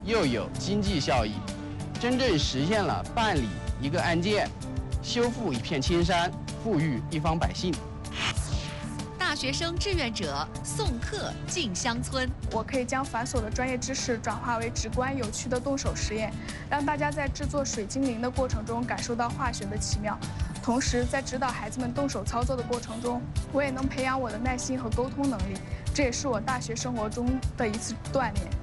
又有经济效益，真正实现了办理一个案件，修复一片青山，富裕一方百姓。 大学生志愿者送客进乡村， 我可以将繁琐的专业知识转化为直观有趣的动手实验，让大家在制作水精灵的过程中感受到化学的奇妙。同时，在指导孩子们动手操作的过程中，我也能培养我的耐心和沟通能力，这也是我大学生活中的一次锻炼。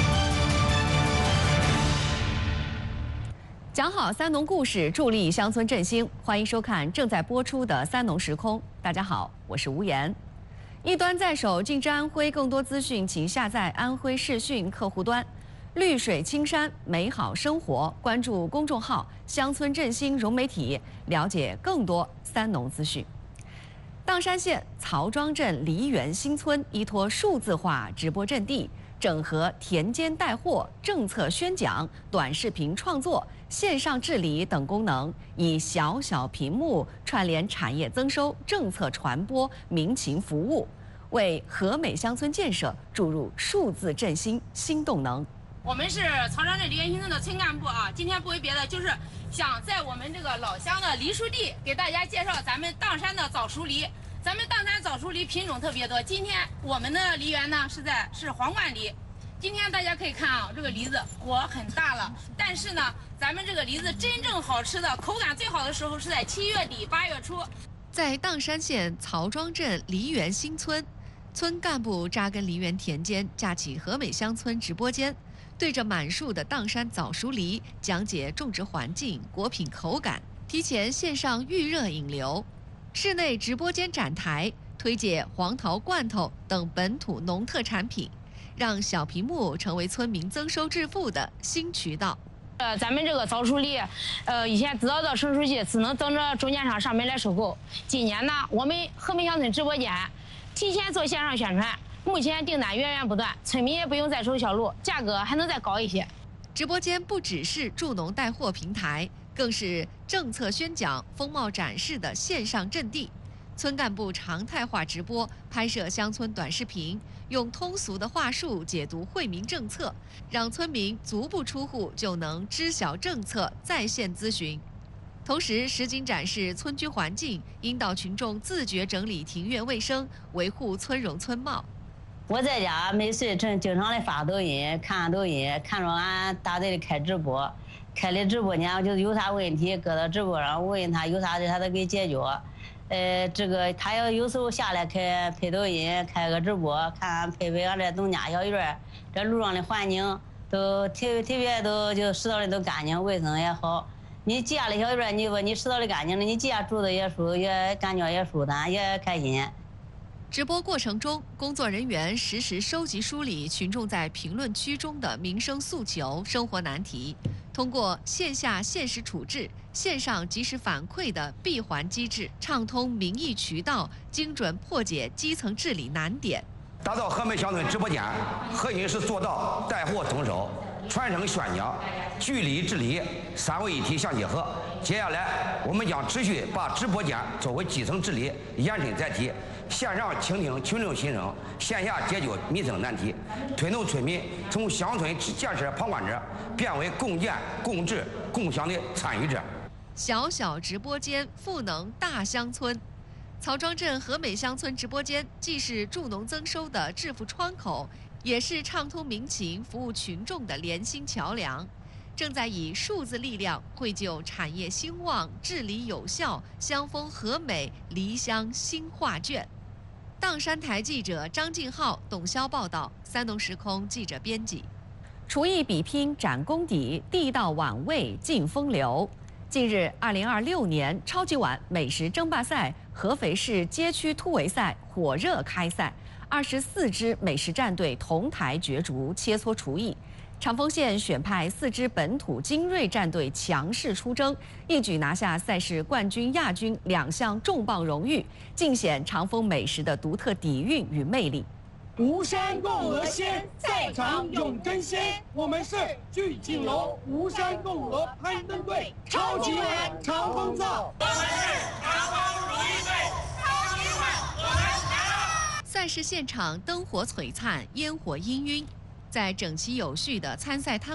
讲好三农故事，助力乡村振兴。欢迎收看正在播出的《三农时空》。大家好，我是吴岩。一端在手，尽知安徽。更多资讯，请下载安徽视讯客户端。绿水青山，美好生活。关注公众号“乡村振兴融媒体”，了解更多三农资讯。砀山县曹庄镇梨园新村依托数字化直播阵地，整合田间带货、政策宣讲、短视频创作、线上治理等功能，以小小屏幕串联产业增收、政策传播、民情服务，为和美乡村建设注入数字振兴新动能。 我们是曹庄镇梨园新村的村干部啊，今天不为别的，就是想在我们这个老乡的梨树地给大家介绍咱们砀山的早熟梨。咱们砀山早熟梨品种特别多，今天我们的梨园呢是皇冠梨。今天大家可以看啊，这个梨子果很大了，但是呢，咱们这个梨子真正好吃的、口感最好的时候是在7月底8月初。 在砀山县曹庄镇梨园新村，村干部扎根梨园田间，架起和美乡村直播间，对着满树的砀山早熟梨讲解种植环境、果品口感，提前线上预热引流。室内直播间展台推介黄桃罐头等本土农特产品，让小屏幕成为村民增收致富的新渠道。 咱们这个早熟梨，以前得到成熟期只能等着中间商上门来收购。今年呢，我们和美乡村直播间提前做线上宣传，目前订单源源不断，村民也不用再走小路，价格还能再高一些。 直播间不只是助农带货平台，更是政策宣讲、风貌展示的线上阵地。村干部常态化直播，拍摄乡村短视频，用通俗的话术解读惠民政策，让村民足不出户就能知晓政策，在线咨询。同时，实景展示村居环境，引导群众自觉整理庭院卫生，维护村容村貌。 我在家没事经常的发抖音，看抖音，看着俺大队的开直播，开的直播呢，我就是有啥问题搁到直播上问他，有啥的他都给解决。这个他要有时候下来拍抖音，开个直播，看拍俺这农家小院，这路上的环境都特别都就拾掇的都干净，卫生也好。你家里小院，你说你拾掇的干净了，你家住的也感觉也舒坦，也开心。 直播过程中，工作人员实时收集梳理群众在评论区中的民生诉求、生活难题，通过线下限时处置、线上及时反馈的闭环机制，畅通民意渠道，精准破解基层治理难点。 打造和美乡村直播间，核心是做到带货增收、传承宣讲、据理治理三位一体相结合。接下来，我们将持续把直播间作为基层治理延伸载体，线上倾听群众心声，线下解决民生难题，推动村民从乡村建设旁观者变为共建、共治、共享的参与者。 小小直播间赋能大乡村。曹庄镇和美乡村直播间既是助农增收的致富窗口，也是畅通民情、服务群众的联心桥梁。正在以数字力量绘就产业兴旺、治理有效、乡风和美、梨乡新画卷。砀山台记者张静浩、董潇报道，三农时空记者编辑。厨艺比拼展功底，地道碗味尽风流。近日，2026年超级碗美食争霸赛合肥市街区突围赛火热开赛，24支美食战队同台角逐，切磋厨艺。长丰县选派4支本土精锐战队强势出征，一举拿下赛事冠军、亚军2项重磅荣誉，尽显长丰美食的独特底蕴与魅力。 吴山贡鹅鲜，在场永争先。我们是聚景楼吴山贡鹅攀登队，超级碗长丰造。我们是长丰如意队，超级碗我们来了。 赛事现场灯火璀璨，烟火氤氲，在整齐有序的参赛摊